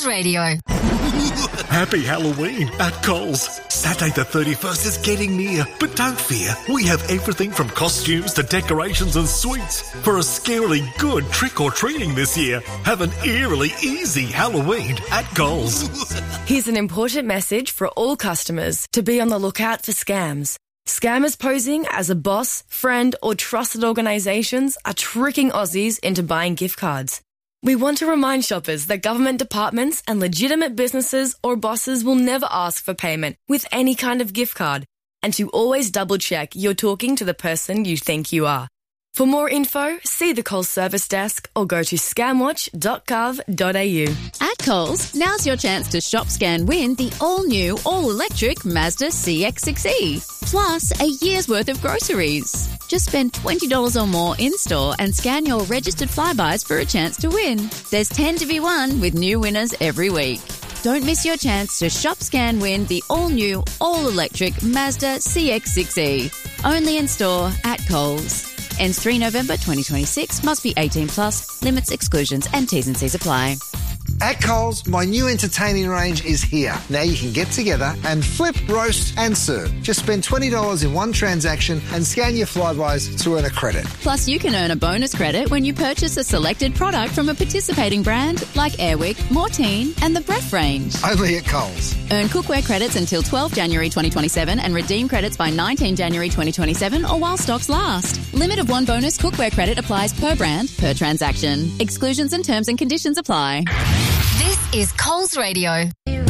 Coles Radio. Happy Halloween at Coles. Saturday the 31st is getting near, but don't fear. We have everything from costumes to decorations and sweets for a scarily good trick-or-treating this year. Have an eerily easy Halloween at Coles. Here's an important message for all customers to be on the lookout for scams. Scammers posing as a boss, friend or trusted organisations are tricking Aussies into buying gift cards. We want to remind shoppers that government departments and legitimate businesses or bosses will never ask for payment with any kind of gift card, and to always double-check you're talking to the person you think you are. For more info, see the Coles service desk or go to scamwatch.gov.au. At Coles, now's your chance to shop, scan, win the all-new, all-electric Mazda CX-6E, plus a year's worth of groceries. Just spend $20 or more in-store and scan your registered Flybuys for a chance to win. There's 10 to be won with new winners every week. Don't miss your chance to shop, scan, win the all-new, all-electric Mazda CX-6E. Only in store at Coles. Ends 3 November 2026. Must be 18 plus. Limits, exclusions and T's and C's apply. At Coles, my new entertaining range is here. Now you can get together and flip, roast and serve. Just spend $20 in one transaction and scan your Flybuys to earn a credit. Plus, you can earn a bonus credit when you purchase a selected product from a participating brand like Airwick, Mortein and the Bref range. Only at Coles. Earn cookware credits until 12 January 2027 and redeem credits by 19 January 2027 or while stocks last. Limit of one bonus cookware credit applies per brand, per transaction. Exclusions and terms and conditions apply. This is Coles Radio.